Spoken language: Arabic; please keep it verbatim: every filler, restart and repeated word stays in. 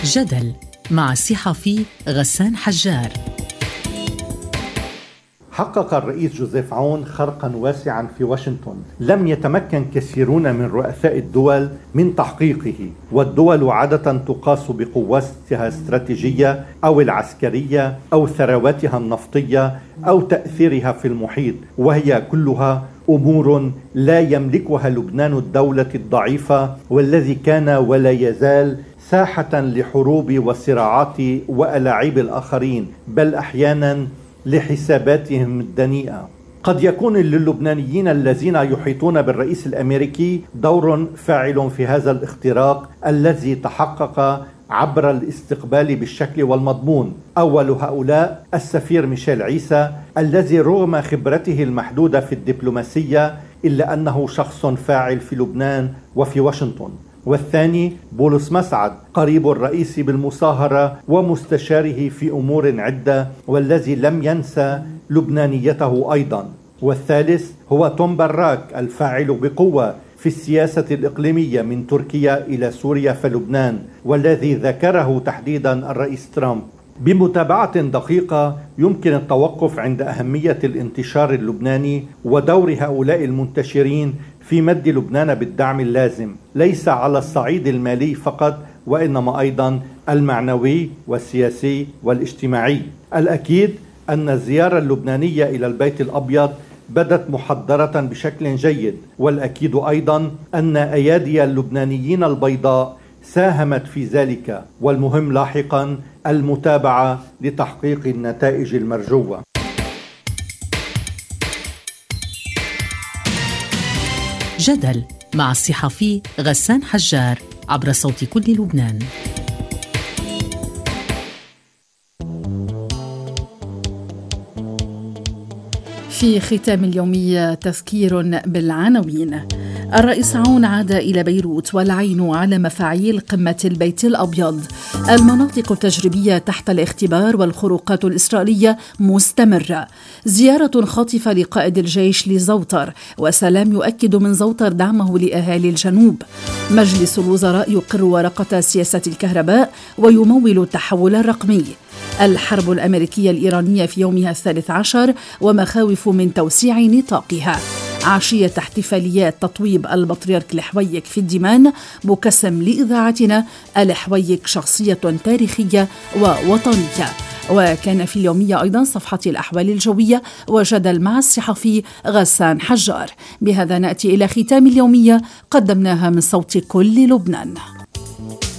جدل مع الصحفي غسان حجار. حقق الرئيس جوزيف عون خرقا واسعا في واشنطن لم يتمكن كثيرون من رؤساء الدول من تحقيقه، والدول عادة تقاس بقوتها الاستراتيجية أو العسكرية أو ثرواتها النفطية أو تأثيرها في المحيط، وهي كلها أمور لا يملكها لبنان الدولة الضعيفة والذي كان ولا يزال ساحة لحروب وصراعات وألاعيب الآخرين، بل أحيانا لحساباتهم الدنيئة. قد يكون للبنانيين الذين يحيطون بالرئيس الأمريكي دور فاعل في هذا الاختراق الذي تحقق عبر الاستقبال بالشكل والمضمون. أول هؤلاء السفير ميشيل عيسى، الذي رغم خبرته المحدودة في الدبلوماسية إلا أنه شخص فاعل في لبنان وفي واشنطن. والثاني بولس مسعد، قريب الرئيس بالمصاهرة ومستشاره في أمور عدة، والذي لم ينسى لبنانيته أيضا. والثالث هو توم براك، الفاعل بقوة في السياسة الإقليمية من تركيا إلى سوريا فلبنان، والذي ذكره تحديدا الرئيس ترامب. بمتابعة دقيقة يمكن التوقف عند أهمية الانتشار اللبناني ودور هؤلاء المنتشرين في مد لبنان بالدعم اللازم، ليس على الصعيد المالي فقط وإنما أيضا المعنوي والسياسي والاجتماعي. الأكيد أن الزيارة اللبنانية إلى البيت الأبيض بدت محضرة بشكل جيد، والأكيد أيضا أن أيادي اللبنانيين البيضاء ساهمت في ذلك، والمهم لاحقا المتابعة لتحقيق النتائج المرجوة. جدل مع الصحفي غسان حجار عبر صوت كل لبنان. في ختام اليومية تذكير بالعناوين. الرئيس عون عاد إلى بيروت والعين على مفاعيل قمة البيت الأبيض. المناطق التجريبية تحت الاختبار والخروقات الإسرائيلية مستمرة. زيارة خاطفة لقائد الجيش لزوطر، وسلام يؤكد من زوطر دعمه لأهالي الجنوب. مجلس الوزراء يقر ورقة سياسة الكهرباء ويمول التحول الرقمي. الحرب الأمريكية الإيرانية في يومها الثالث عشر ومخاوف من توسيع نطاقها. عشية احتفاليات تطويب البطريرك الحويك في الديمان، مكسم لإذاعتنا الحويك شخصية تاريخية ووطنية. وكان في اليومية أيضا صفحة الأحوال الجوية وجدل مع الصحفي غسان حجار. بهذا نأتي إلى ختام اليومية قدمناها من صوت كل لبنان.